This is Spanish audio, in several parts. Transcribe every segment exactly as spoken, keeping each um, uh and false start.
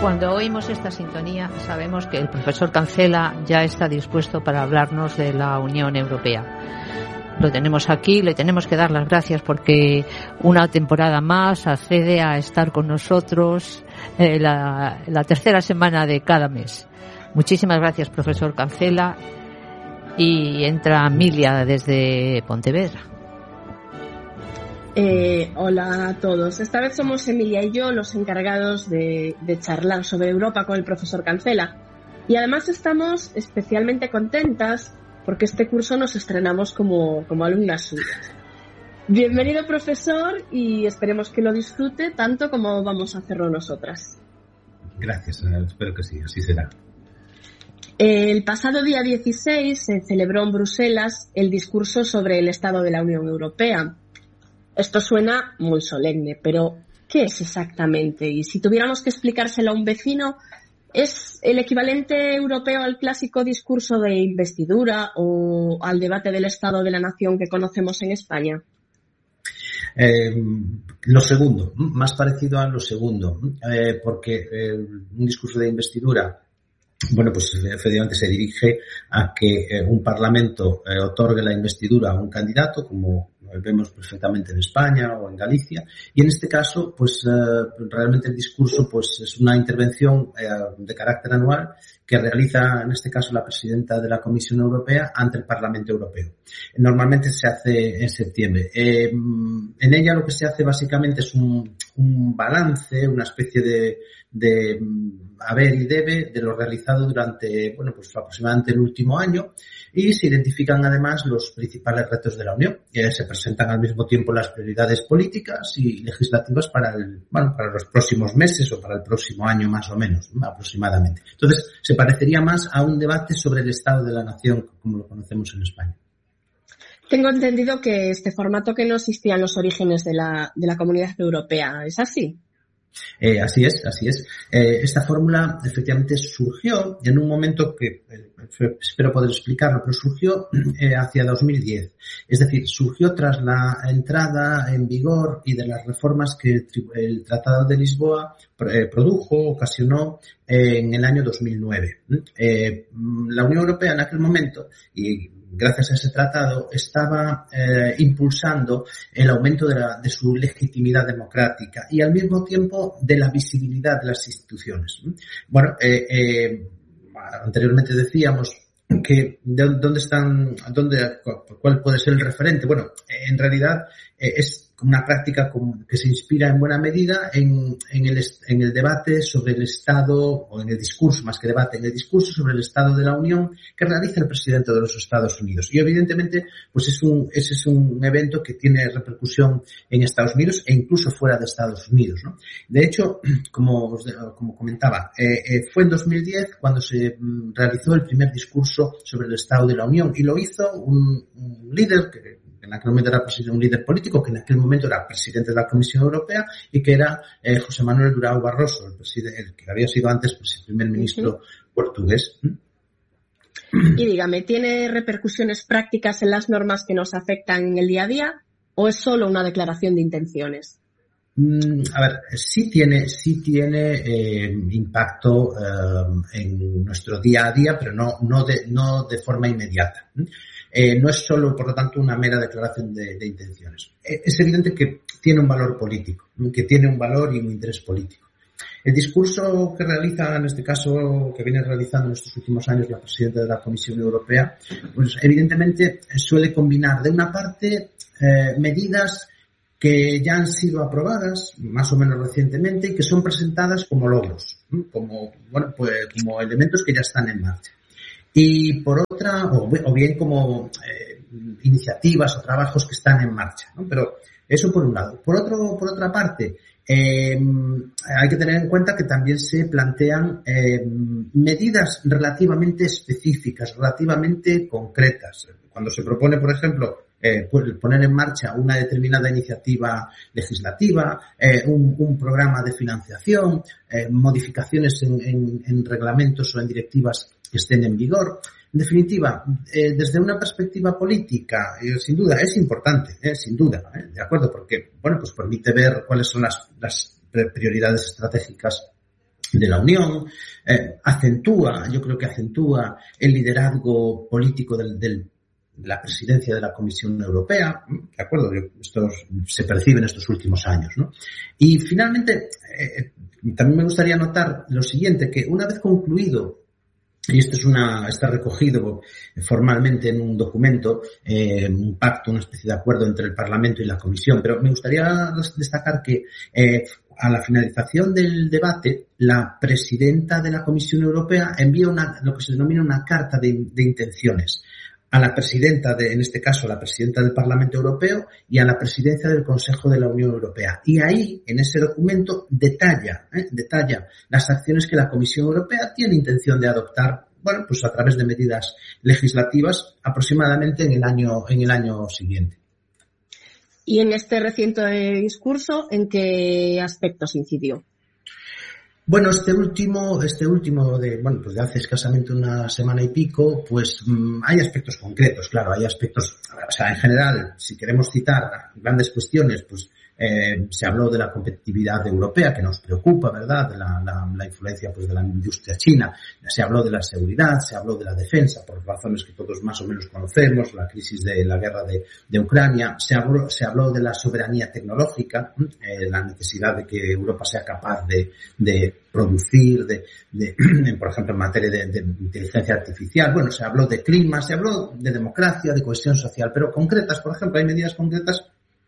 Cuando oímos esta sintonía sabemos que el profesor Cancela ya está dispuesto para hablarnos de la Unión Europea. Lo tenemos aquí, le tenemos que dar las gracias porque una temporada más accede a estar con nosotros eh, la, la tercera semana de cada mes. Muchísimas gracias, profesor Cancela. Y entra Milia desde Pontevedra. Eh, hola a todos. Esta vez somos Emilia y yo los encargados de, de charlar sobre Europa con el profesor Cancela. Y además estamos especialmente contentas porque este curso nos estrenamos como, como alumnas suyas. Bienvenido, profesor, y esperemos que lo disfrute tanto como vamos a hacerlo nosotras. Gracias, espero que sí, así será. El pasado día dieciséis se celebró en Bruselas el discurso sobre el Estado de la Unión Europea. Esto suena muy solemne, pero ¿qué es exactamente? Y si tuviéramos que explicárselo a un vecino, ¿es el equivalente europeo al clásico discurso de investidura o al debate del Estado de la Nación que conocemos en España? Eh, lo segundo, más parecido a lo segundo, eh, porque eh, un discurso de investidura, bueno, pues efectivamente se dirige a que eh, un parlamento eh, otorgue la investidura a un candidato, como vemos perfectamente en España o en Galicia, y en este caso, pues eh, realmente el discurso pues es una intervención eh, de carácter anual que realiza, en este caso, la presidenta de la Comisión Europea ante el Parlamento Europeo. Normalmente se hace en septiembre. Eh, en ella lo que se hace básicamente es un, un balance, una especie de, de haber y debe de lo realizado durante, bueno, pues aproximadamente el último año, y se identifican además los principales retos de la Unión. Eh, se presentan al mismo tiempo las prioridades políticas y legislativas para el, bueno, para los próximos meses o para el próximo año más o menos, aproximadamente. Entonces, se parecería más a un debate sobre el Estado de la Nación, como lo conocemos en España. Tengo entendido que este formato que no existía en los orígenes de la, de la Comunidad Europea, ¿es así? Eh, así es, así es. Eh, esta fórmula efectivamente surgió en un momento que, eh, espero poder explicarlo, pero surgió eh, hacia dos mil diez. Es decir, surgió tras la entrada en vigor y de las reformas que el, el Tratado de Lisboa eh, produjo, ocasionó eh, en el año dos mil nueve. Eh, la Unión Europea en aquel momento, y gracias a ese tratado, estaba eh, impulsando el aumento de, la, de su legitimidad democrática y al mismo tiempo de la visibilidad de las instituciones. Bueno, eh, eh, anteriormente decíamos que de, dónde están, dónde, cuál puede ser el referente. Bueno, en realidad eh, es una práctica que se inspira en buena medida en, en, el, en el debate sobre el Estado, o en el discurso, más que debate, en el discurso sobre el Estado de la Unión que realiza el presidente de los Estados Unidos. Y evidentemente, pues es un, ese es un evento que tiene repercusión en Estados Unidos e incluso fuera de Estados Unidos, ¿no? De hecho, como, como comentaba, eh, eh, fue en dos mil diez cuando se mm, realizó el primer discurso sobre el Estado de la Unión, y lo hizo un, un líder que en aquel momento era un líder político, que en aquel momento era presidente de la Comisión Europea, y que era eh, José Manuel Durão Barroso, el, presidente, el que había sido antes pues, el primer ministro uh-huh. portugués. Y dígame, ¿tiene repercusiones prácticas en las normas que nos afectan en el día a día o es solo una declaración de intenciones? Mm, a ver, sí tiene, sí tiene eh, impacto eh, en nuestro día a día, pero no, no, de, no de forma inmediata. Eh, no es solo, por lo tanto, una mera declaración de, de intenciones. Eh, es evidente que tiene un valor político, que tiene un valor y un interés político. El discurso que realiza, en este caso, que viene realizando en estos últimos años la presidenta de la Comisión Europea, pues evidentemente suele combinar, de una parte, eh, medidas que ya han sido aprobadas, más o menos recientemente, y que son presentadas como logros, como, bueno, pues, como elementos que ya están en marcha. Y por otra, o, o bien como eh, iniciativas o trabajos que están en marcha, ¿no? Pero eso por un lado. Por otro, por otra parte, eh, hay que tener en cuenta que también se plantean eh, medidas relativamente específicas, relativamente concretas. Cuando se propone, por ejemplo, eh, poner en marcha una determinada iniciativa legislativa, eh, un, un programa de financiación, eh, modificaciones en, en, en reglamentos o en directivas que estén en vigor. En definitiva, eh, desde una perspectiva política, eh, sin duda, es importante, eh, sin duda, eh, de acuerdo, porque, bueno, pues permite ver cuáles son las, las prioridades estratégicas de la Unión, eh, acentúa, yo creo que acentúa el liderazgo político del, del la presidencia de la Comisión Europea, ¿de acuerdo? Esto se percibe en estos últimos años, ¿no? Y finalmente, eh, también me gustaría notar lo siguiente, que una vez concluido, y esto es una, está recogido formalmente en un documento, eh, un pacto, una especie de acuerdo entre el Parlamento y la Comisión, pero me gustaría destacar que eh, a la finalización del debate, la presidenta de la Comisión Europea envía una, lo que se denomina una carta de, de intenciones a la presidenta, de, en este caso, a la presidenta del Parlamento Europeo y a la presidencia del Consejo de la Unión Europea. Y ahí, en ese documento, detalla, ¿eh? detalla las acciones que la Comisión Europea tiene intención de adoptar, bueno, pues a través de medidas legislativas aproximadamente en el año, en el año siguiente. Y en este reciente discurso, ¿en qué aspectos incidió? Bueno, este último, este último de, bueno, pues de hace escasamente una semana y pico, pues mmm, hay aspectos concretos, claro, hay aspectos, o sea, en general, si queremos citar grandes cuestiones, pues eh, se habló de la competitividad europea, que nos preocupa, ¿verdad?, de la, la, la influencia, pues, de la industria china, se habló de la seguridad, se habló de la defensa, por razones que todos más o menos conocemos, la crisis de la guerra de, de Ucrania, se habló, se habló de la soberanía tecnológica, eh, la necesidad de que Europa sea capaz de, de producir, de, de, por ejemplo, en materia de, de inteligencia artificial. Bueno, se habló de clima, se habló de democracia, de cohesión social, pero concretas, por ejemplo, hay medidas concretas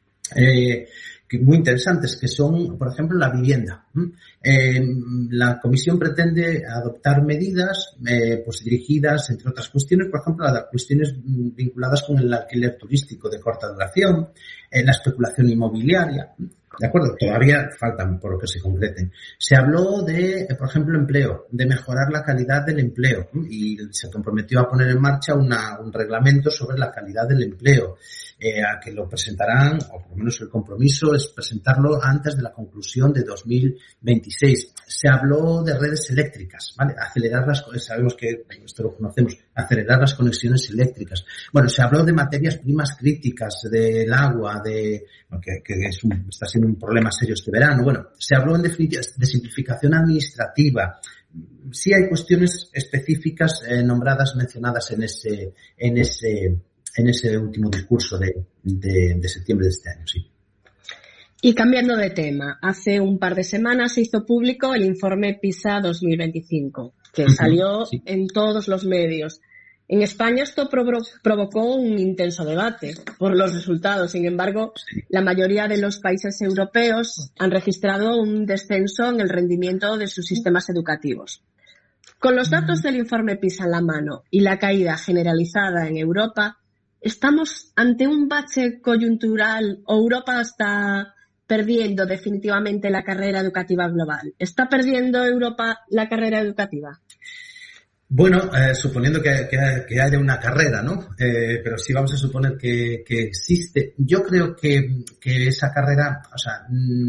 eh, que muy interesantes, que son, por ejemplo, la vivienda. Eh, la Comisión pretende adoptar medidas eh, pues dirigidas, entre otras cuestiones, por ejemplo, a cuestiones vinculadas con el alquiler turístico de corta duración, eh, la especulación inmobiliaria. ¿De acuerdo? Todavía faltan por lo que se concreten. Se habló de, por ejemplo, empleo, de mejorar la calidad del empleo y se comprometió a poner en marcha una, un reglamento sobre la calidad del empleo, eh, a que lo presentarán, o por lo menos el compromiso es presentarlo antes de la conclusión de dos mil veintiséis. Se habló de redes eléctricas, ¿vale? Acelerar las, sabemos que esto lo conocemos, acelerar las conexiones eléctricas. Bueno, se habló de materias primas críticas, del agua, de, que, que es un, está siendo un problema serio este verano. Bueno, se habló en definitiva de simplificación administrativa. Sí hay cuestiones específicas eh, nombradas, mencionadas en ese, en ese, en ese último discurso de, de, de septiembre de este año, sí. Y cambiando de tema, hace un par de semanas se hizo público el informe PISA dos mil veinticinco, que salió sí. en todos los medios. En España esto provo- provocó un intenso debate por los resultados. Sin embargo, sí. la mayoría de los países europeos han registrado un descenso en el rendimiento de sus sistemas educativos. Con los datos del informe PISA en la mano y la caída generalizada en Europa, ¿estamos ante un bache coyuntural o Europa está perdiendo definitivamente la carrera educativa global? ¿Está perdiendo Europa la carrera educativa? Bueno, eh, suponiendo que, que, que haya una carrera, ¿no? Eh, pero sí vamos a suponer que, que existe. Yo creo que, que esa carrera, o sea,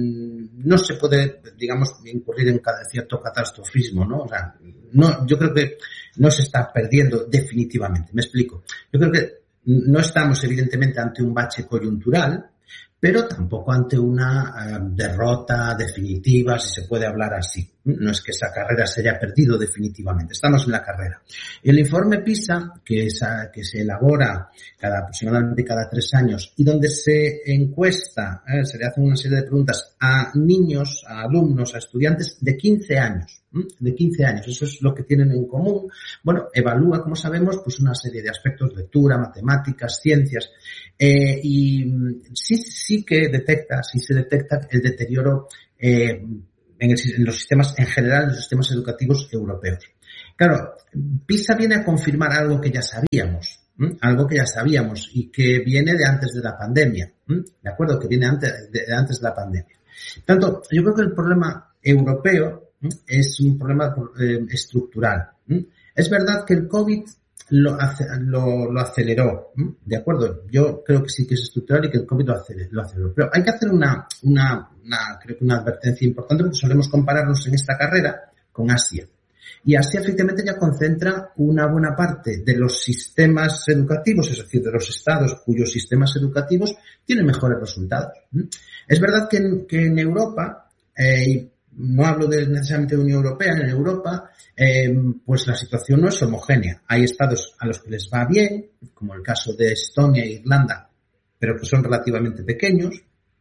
no se puede, digamos, incurrir en cada cierto catastrofismo, ¿no? O sea, no, yo creo que no se está perdiendo definitivamente. Me explico. Yo creo que no estamos evidentemente ante un bache coyuntural, pero tampoco ante una uh, derrota definitiva, si se puede hablar así. No es que esa carrera se haya perdido definitivamente, estamos en la carrera. El informe PISA, que, es, uh, que se elabora cada aproximadamente cada tres años y donde se encuesta, eh, se le hacen una serie de preguntas a niños, a alumnos, a estudiantes de quince años, ¿eh? de quince años, eso es lo que tienen en común. Bueno, evalúa, como sabemos, pues una serie de aspectos, lectura, matemáticas, ciencias, eh, y sí, sí que detecta, sí se detecta el deterioro eh, en, el, en los sistemas, en general, en los sistemas educativos europeos. Claro, PISA viene a confirmar algo que ya sabíamos, ¿eh? algo que ya sabíamos y que viene de antes de la pandemia, ¿eh? ¿de acuerdo? Que viene antes de, de antes de la pandemia. Tanto, yo creo que el problema europeo ¿eh? es un problema eh, estructural. ¿eh? Es verdad que el COVID Lo, lo, lo aceleró, ¿de acuerdo? Yo creo que sí que es estructural y que el COVID lo aceleró, lo aceleró. Pero hay que hacer una, una, una, creo que una advertencia importante porque solemos compararnos en esta carrera con Asia. Y Asia efectivamente ya concentra una buena parte de los sistemas educativos, es decir, de los estados cuyos sistemas educativos tienen mejores resultados. Es verdad que en, que en Europa, eh, no hablo de necesariamente de Unión Europea, en Europa, eh, pues la situación no es homogénea. Hay estados a los que les va bien, como el caso de Estonia e Irlanda, pero que son relativamente pequeños.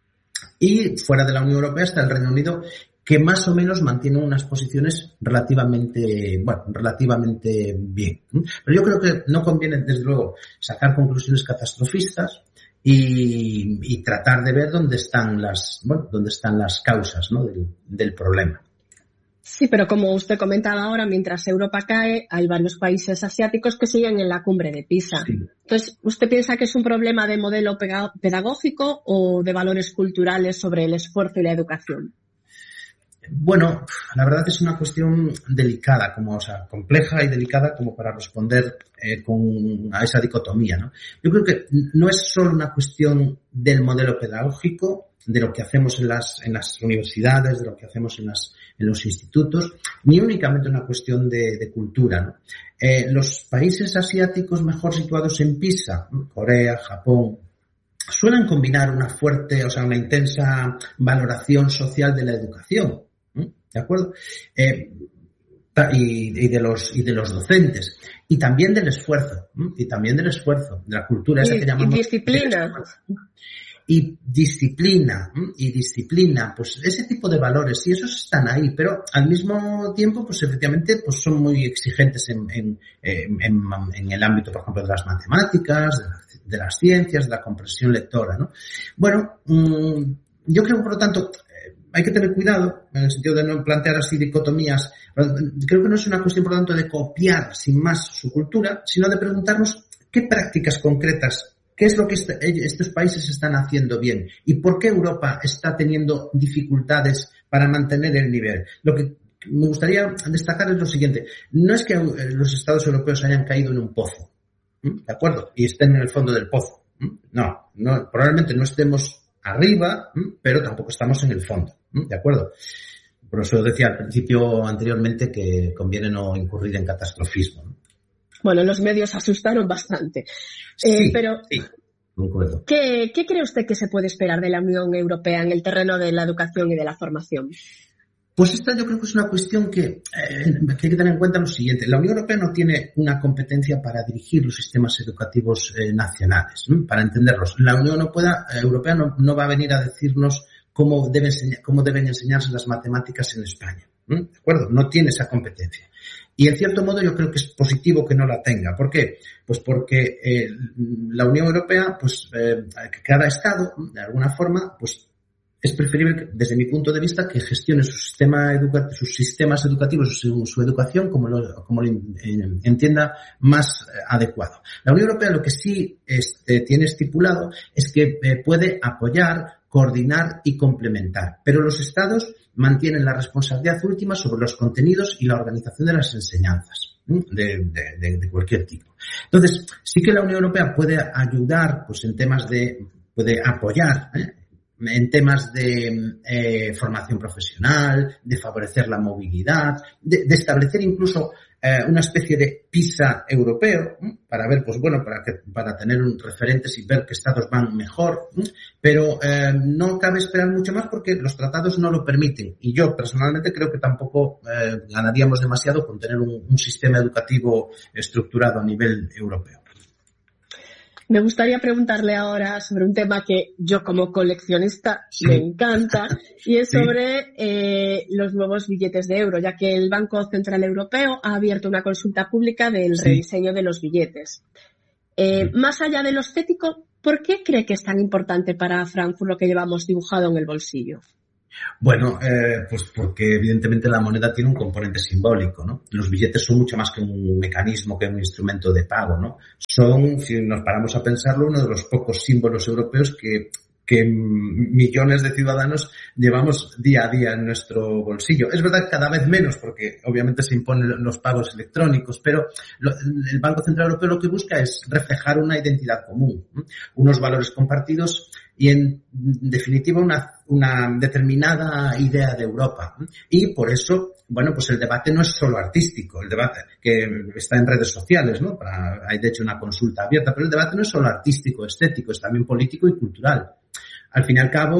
Y fuera de la Unión Europea está el Reino Unido, que más o menos mantiene unas posiciones relativamente, bueno, relativamente bien. Pero yo creo que no conviene, desde luego, sacar conclusiones catastrofistas y, y tratar de ver dónde están las, bueno, dónde están las causas, ¿no?, del, del problema. Sí, pero como usted comentaba ahora, mientras Europa cae, hay varios países asiáticos que siguen en la cumbre de Pisa. Sí. Entonces, ¿usted piensa que es un problema de modelo pedagógico o de valores culturales sobre el esfuerzo y la educación? Bueno, la verdad es una cuestión delicada, como, o sea, compleja y delicada como para responder eh, con, a esa dicotomía, ¿no? Yo creo que no es solo una cuestión del modelo pedagógico, de lo que hacemos en las, en las universidades, de lo que hacemos en, las, en los institutos, ni únicamente una cuestión de, de cultura, ¿no? Eh, los países asiáticos mejor situados en PISA, Corea, Japón, suelen combinar una fuerte, o sea, una intensa valoración social de la educación. ¿De acuerdo? Eh, y, y de los y de los docentes y también del esfuerzo y también del esfuerzo de la cultura esa y, que llamamos y disciplina y disciplina y disciplina pues ese tipo de valores y esos están ahí, pero al mismo tiempo pues efectivamente pues son muy exigentes en en, en, en, en el ámbito, por ejemplo, de las matemáticas, de, la, de las ciencias, de la comprensión lectora, ¿no? Bueno, mmm, yo creo, por lo tanto, hay que tener cuidado en el sentido de no plantear así dicotomías. Creo que no es una cuestión, por lo tanto, de copiar sin más su cultura, sino de preguntarnos qué prácticas concretas, qué es lo que este, estos países están haciendo bien y por qué Europa está teniendo dificultades para mantener el nivel. Lo que me gustaría destacar es lo siguiente. No es que los Estados europeos hayan caído en un pozo, ¿de acuerdo? Y estén en el fondo del pozo. No, no, probablemente no estemos arriba, pero tampoco estamos en el fondo, ¿de acuerdo? Por eso decía al principio anteriormente que conviene no incurrir en catastrofismo, ¿no? Bueno, los medios asustaron bastante. Sí, eh, pero sí, de acuerdo. ¿qué, ¿Qué cree usted que se puede esperar de la Unión Europea en el terreno de la educación y de la formación? Pues esta yo creo que es una cuestión que, eh, que hay que tener en cuenta lo siguiente. La Unión Europea no tiene una competencia para dirigir los sistemas educativos eh, nacionales, ¿no? Para entenderlos. La Unión Europea, eh, Europea no, no va a venir a decirnos cómo, debe enseñar, cómo deben enseñarse las matemáticas en España, ¿no? ¿De acuerdo? No tiene esa competencia. Y en cierto modo yo creo que es positivo que no la tenga. ¿Por qué? Pues porque eh, la Unión Europea, pues eh, cada Estado, de alguna forma, pues es preferible, desde mi punto de vista, que gestione su sistema educa- sus sistemas educativos, su, su educación, como lo, como lo entienda más eh, adecuado. La Unión Europea lo que sí este, tiene estipulado es que eh, puede apoyar, coordinar y complementar, pero los Estados mantienen la responsabilidad última sobre los contenidos y la organización de las enseñanzas de, de, de, de cualquier tipo. Entonces, sí que la Unión Europea puede ayudar, pues, en temas de, puede apoyar, ¿eh? en temas de eh, formación profesional, de favorecer la movilidad, de, de establecer incluso eh, una especie de PISA europeo, ¿eh? para ver, pues bueno, para que para tener un referentes y ver qué estados van mejor, ¿eh? pero eh, no cabe esperar mucho más porque los tratados no lo permiten y yo personalmente creo que tampoco eh, ganaríamos demasiado con tener un, un sistema educativo estructurado a nivel europeo. Me gustaría preguntarle ahora sobre un tema que yo como coleccionista sí. me encanta y es sobre sí. eh, los nuevos billetes de euro, ya que el Banco Central Europeo ha abierto una consulta pública del sí. rediseño de los billetes. Eh, sí. Más allá de lo estético, ¿por qué cree que es tan importante para Frankfurt lo que llevamos dibujado en el bolsillo? Bueno, eh, pues porque evidentemente la moneda tiene un componente simbólico, ¿no? Los billetes son mucho más que un mecanismo, que un instrumento de pago, ¿no? Son, si nos paramos a pensarlo, uno de los pocos símbolos europeos que, que millones de ciudadanos llevamos día a día en nuestro bolsillo. Es verdad que cada vez menos, porque obviamente se imponen los pagos electrónicos, pero lo, el Banco Central Europeo lo que busca es reflejar una identidad común, ¿no? Unos valores compartidos y en definitiva una, una determinada idea de Europa. Y por eso, bueno, pues el debate no es solo artístico, el debate que está en redes sociales, ¿no? Para, hay de hecho una consulta abierta, pero el debate no es solo artístico, estético, es también político y cultural. Al fin y al cabo,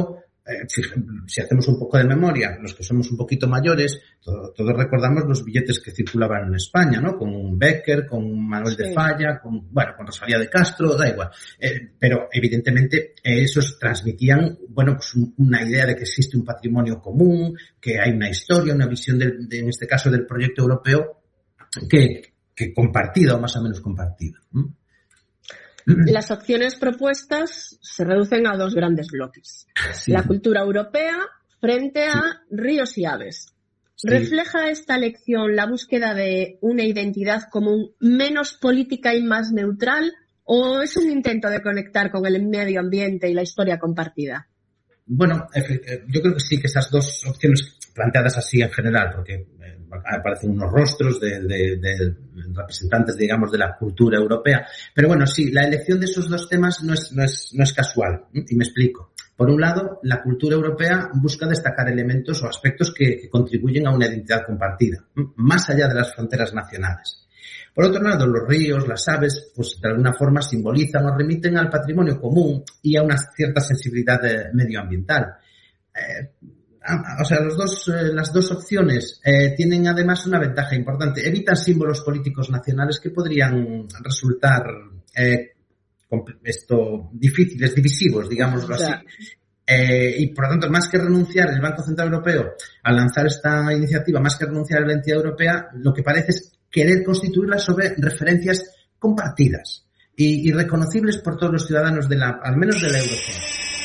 eh, si hacemos un poco de memoria, los que somos un poquito mayores, todo, todos recordamos los billetes que circulaban en España, ¿no? Con Becker, con Manuel sí. de Falla, con, bueno, con Rosalía de Castro, da igual. Eh, pero evidentemente eh, esos transmitían, bueno, pues un, una idea de que existe un patrimonio común, que hay una historia, una visión de, de en este caso del proyecto europeo que, que compartida o más o menos compartida. ¿Mm? Las opciones propuestas se reducen a dos grandes bloques. Sí. La cultura europea frente a sí. ríos y aves. Sí. ¿Refleja esta lección la búsqueda de una identidad común menos política y más neutral o es un intento de conectar con el medio ambiente y la historia compartida? Bueno, yo creo que sí, que esas dos opciones planteadas así en general, porque aparecen unos rostros de, de, de representantes, digamos, de la cultura europea. Pero bueno, sí, la elección de esos dos temas no es, no es, no es casual. Y me explico. Por un lado, la cultura europea busca destacar elementos o aspectos que, que contribuyen a una identidad compartida, más allá de las fronteras nacionales. Por otro lado, los ríos, las aves, pues de alguna forma simbolizan o remiten al patrimonio común y a una cierta sensibilidad eh, medioambiental. Eh, O sea, los dos, eh, las dos opciones eh, tienen además una ventaja importante. Evitan símbolos políticos nacionales que podrían resultar eh, esto difíciles, divisivos, digámoslo así. Eh, y por lo tanto, más que renunciar el Banco Central Europeo al lanzar esta iniciativa, más que renunciar a la entidad europea, lo que parece es querer constituirla sobre referencias compartidas y, y reconocibles por todos los ciudadanos de la, al menos de la eurozona.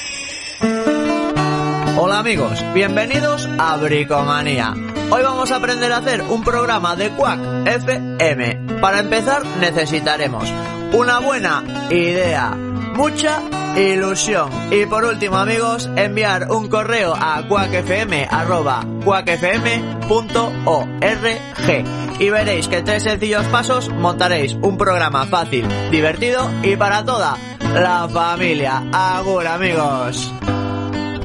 Hola amigos, bienvenidos a Bricomanía. Hoy vamos a aprender a hacer un programa de Quack F M. Para empezar necesitaremos una buena idea, mucha ilusión y por último amigos, enviar un correo a quackfm arroba quackfm punto org y veréis que en tres sencillos pasos montaréis un programa fácil, divertido y para toda la familia. Agur amigos.